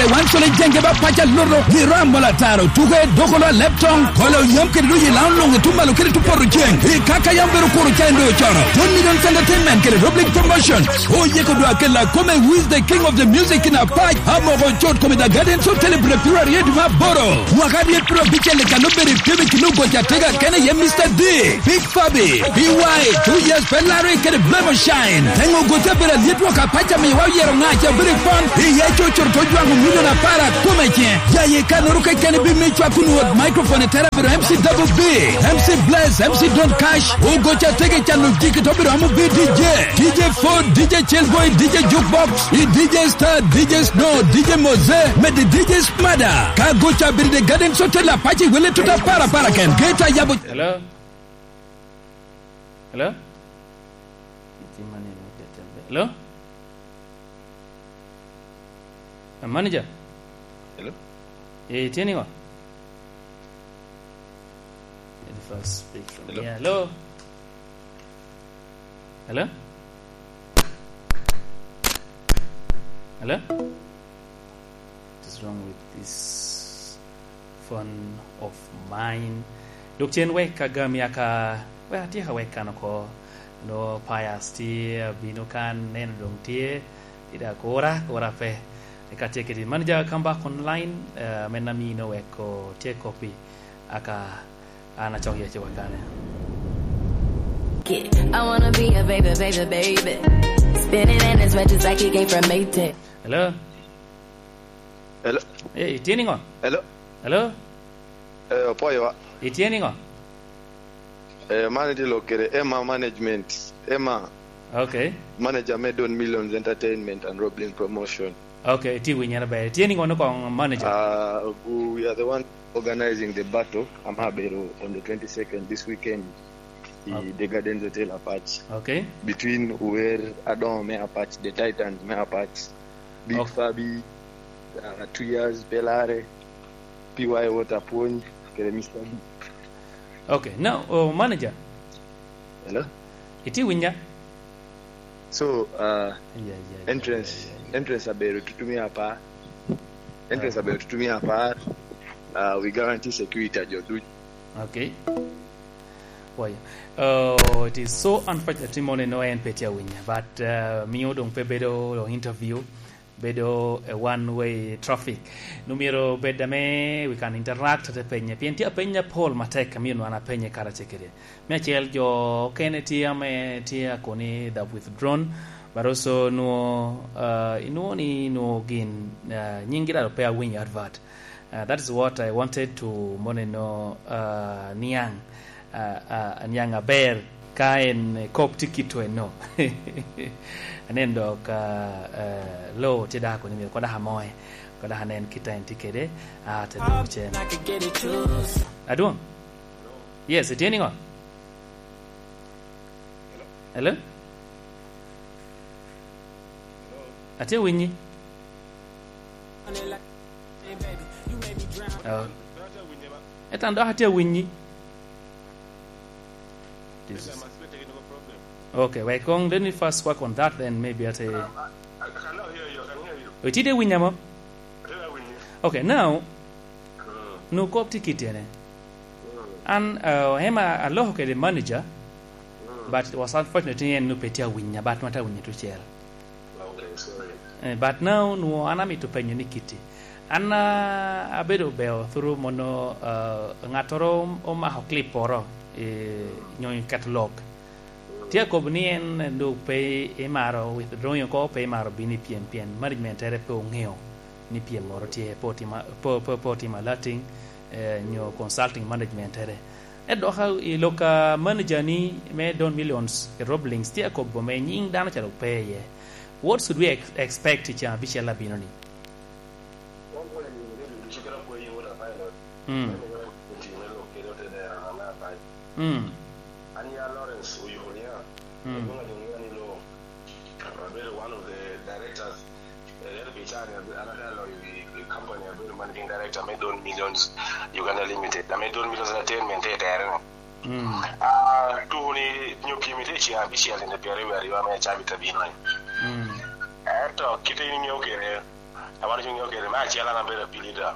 wansole jenge ba pacha loro girambola taro tuge dokola lepton kolo yamke duyi launong tumbalo kiri tuporu jeng kaka yambero kuru chendo choro 1 million entertainment kiri public promotion oye kodwa kela kome who is the king of the music in a patch hamogo chot kome the garden so celebrate period maboro wakadi pro bichele kanoberi tibi kinugo chatega kene ye Mr. D Big Fabi BY 2 years pelare kere blemo shine tengo gotebere litwoka pacha mi wa yero ngacha very fun ye chochor tojwangu million para komeche yaye kanoruka kene bi michwa kunu microphone therapy MC Double B MC Bless MC Don't Cash ugo chatege chano jiki tobiro amu B DJ 4 DJ Chillboy DJ Jukebox DJ Star DJ Snow DJ Mose med DJ Smada kago chabiri the garden hotel apache wele tuta para ken geta yabo. Hello manager. Hello. Tieni wa. The first speak from hello. Yeah, hello. Hello. Hello. What is wrong with this phone of mine? Duk chen weka gamiaka. Well, tia weka nako. No pious tia binukan nen dong tia. Tidak kora pe. Eka take it. Manager come back online. Menami no eko take copy. Aka anachong ya chewakane. I wanna be a baby. Spinning in as much as I can gain from Maytag. Hello. Hello. Hey, tuning on. Hello. Poyo. Tuning on. Manager lokere Emma Management. Emma. Okay. Manager Medon Millions Entertainment and Roblin Promotion. Okay, Tiwinyana Bay. Tuning on no manager. We are the one organizing the battle. I'm Habero on the 22nd this weekend. The Gardens Hotel Apache. Okay. Between where Adon may Apache, the Titans may Apache, Big Fabi, 2 years Pelare, PY Waterpony, Mr. B. Okay. Now, manager. Hello. Iti winya. So, entrance Abero to me apart. Entrance Abero to me apart. We guarantee security at your duty. Okay. Why? It is so unfortunate Timon no and Petia winya, but me odong pe bedo interview bedo a one-way traffic. Numero bedame we can interact the penya. Pientia penya Paul matek kamino ana penya karachekere. Me chel jo Kennedy ame tia koni that withdrawn, but also no inuoni no gin nyingira pe winya advert. That is what I wanted to moneno niang. Nyanga bear kain kop tikito no anendo ka lo tida ko ni ko da hamoy ko da hanen kita intikede te do chen adon yes it ending on hello ate winyi etando ate winyi. Okay, we're going. Let me first work on that, then maybe at a. I cannot hear you. I can hear you. Wait, did we win? Okay, now no cop ticket and hema Allah okay the manager, but it was unfortunately and no petia win but not a win to share. Okay, sorry. But now no anami to pay nikiti. Anna abedo bell through mono ngatoro o maho clip oro nyoy catalog. Tia kobnien do pay emaro with drawing ko pay maro bini pien management ere pe ngeo ni pien moro tie potima lating nyo consulting management ere edo how loka manager ni me don millions roblings tia ko bo me nying dana chalo pay. What should we expect cha bishela binoni? One of the directors, another company, managing director, Medon Millions Uganda Limited. Medon Millions Entertainment. To new community official in the period where you are a chavita bino. After kitting your career, want to okay the match yala na better leader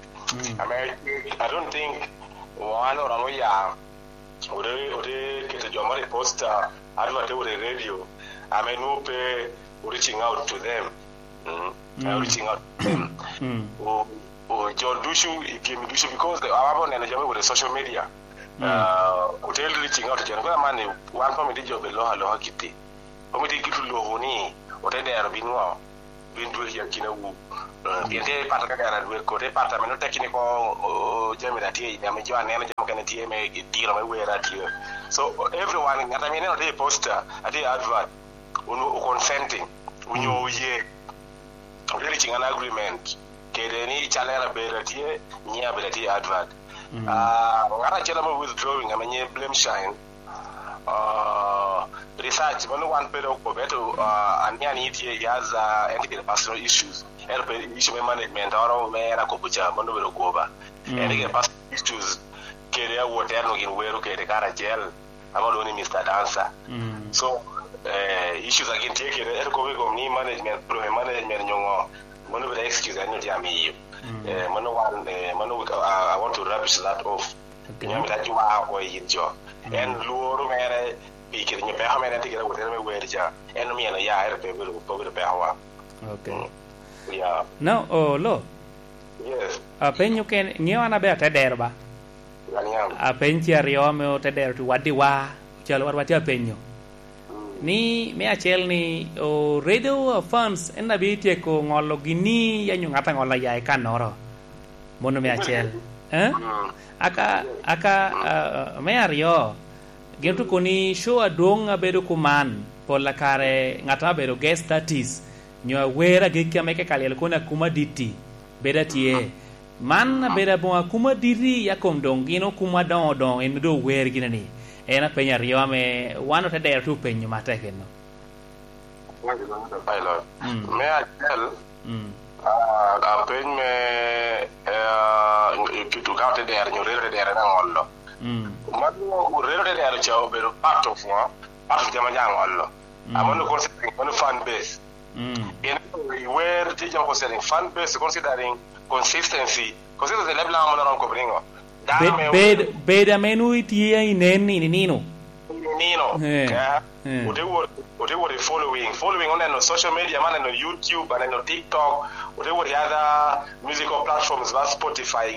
I don't think one or another ya ode kete jomari poster advert with the radio no pay reaching out to them reaching out to them John Dushu because the our and with the social media hotel reaching out to John man one from the job below hello kiti omiti kitu lohoni otende arbinwa bindu ya kinawu biente pata kana dwe ko te pata meno technical jamina tie ya mejo anene jam kana tie me tiro me wera tie so everyone ngata mene no dey poster ati advert unu consenting unyo ye reaching an agreement kede ni chalera bela tie nya bela tie advert ngata chela mo withdrawing amenye blame shine research one pedo ko beto anyani iti has personal issues issue management or me na ko bucha mondo bero ko ba personal issues kere water no gin wero kere kara gel amalo ni Mr. Dancer so issues again take it ko ni management nyongo mondo bero excuse anyo jami mondo I want to rubbish that off nyami ta juma ko yinjo en luoro mere pikir nye peha mere tikira wotere me werja en mi na ya erpe bero peha okay yeah no lo yes penyo ken nyewana be tederba penchi ariome o teder tu wadiwa chalo warwati penyo ni me achel ni o radio fans en nabitie ko ngolo gini ya nyungata ngola ya kanoro mono me achel aka me ario gentu koni show adong abedo kuman pola kare ngata bedo guest status nyo wera gekya meke kalel kona kuma diti beda tie man beda bo kuma diri ya kom dong gino kuma don en do wer ginani ena penya rio me wano te der tu penyo mata kenno me a tell a pen me kitu gaute der nyo rere der na ngollo madu rere der chao bero part of jama jangollo amono considering one fan base where teacher considering fan base considering consistency level amona ron ko bringo beda menu itie ineni nino What the following on no social media, man, on YouTube and on TikTok, whatever the other musical platforms, like Spotify,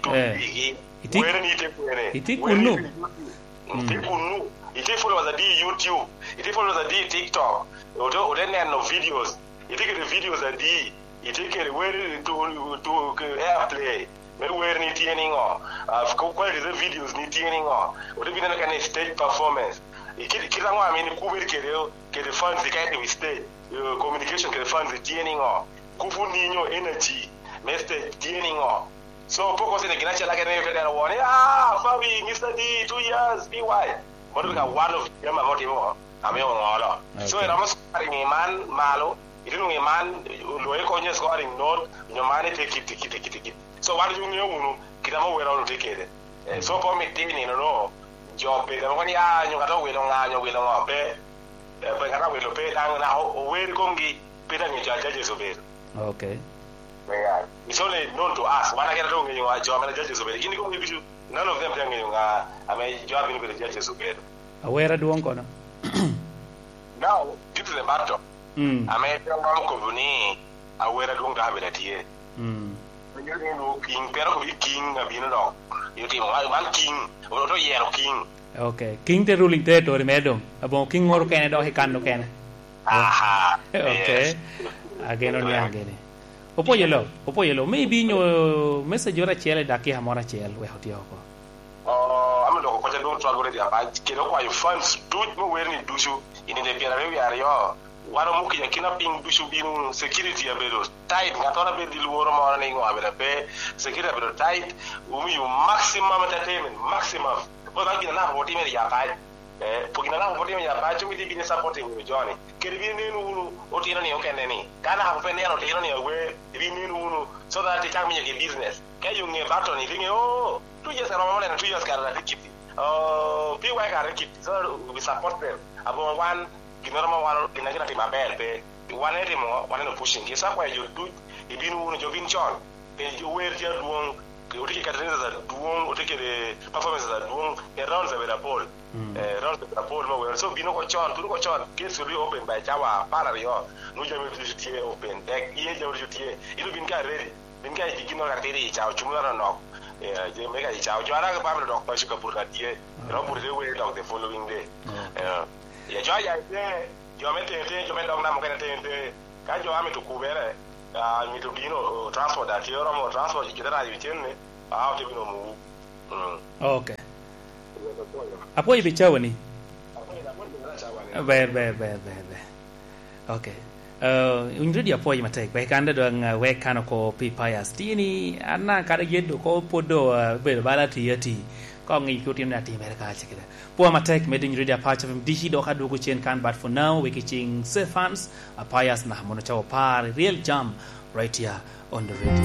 it follows the YouTube, it follows the TikTok, or then no videos, it take the videos and it take it where to airplay. Where ni training or quality the videos ni training or whatever you can stage performance. Kila mwa amini kubiri kere funds the we stage communication kere funds the training or kufu ninyo energy message training or so poko sine kinacha like na yofeda one Fabi Mr. D 2 years BY what we got one of them about him ame ngolo so era mas ni man malo idinu ni man loye ko nyes ko aring not nyomane te kiti so what you know kidamo wera no take it so for me tini no job pe ko ni nyongato welo ngo pe ngara welo pe tang na o wer kongi pe tang jaje so be okay yeah it's only known to us wana kera to ngi wa job na jaje so be kini ko ngi none of them tang nga ame job ni be jaje so be awera duon kono now due to the matter ame ngam ko buni awera duon ga be tie king pero ko king abino do yuti man king o to yero king okay king the ruling territory medom abo king ngoro kene do hikando kene aha okay ageno ni agene opoyelo maybe nyo message ora chele daki hamora chele we hoti oko am do ko je don twa gore dia ba kino ko ay fans do mo werni dusu ini de piara we are yo waro muki ya kidnapping bishu binu security ya bedo tight ngatona be dilu woro mo na ngo abela be security ya bedo tight umi maximum entertainment maximum bo ba gina na voti me ya ba pogina na voti me ya ba chumi di bini supporting we joni kedi bini nu otino ni okende ni kana ha pende no tino ni we bini nu so that it can be a business ke you nge baton ni nge 2 years around na 2 years kara tikip pi wa kara tikip so we support them abo one kinorma walo inakina timabel pe waneti mo waneno pushing kisa kwa yo ibinu jo bin chon e wer je duong utike katrina za duong utike de performance za duong e round za vera pol round za pol mo wer so bino ko chon tu ko chon get so open by chawa para yo no je me tie open deck ye je tie ilu bin ka ready bin ka jigino ka tiri chao chumula no je me ka chao jara ka ba me dok pa shi ka purna tie no pur de we dok the following day ya jo ya yo me te jo me dok na mo ka te ka jo ame to kubere mi to bino transport da ti ora mo transport ki dara yu tenne te bino mu okay apo ibi chawani be okay unjudi apo yi matek be kanda do we kana ko pipayas tini anna kada yedo ko podo be bala ti yati ko ngi ko timna ti mereka chekida po matek medin judi apacha fim dihi do kadu ko chen kan but for now we kitching fans apayas na mono chaw par real jam right here on the radio.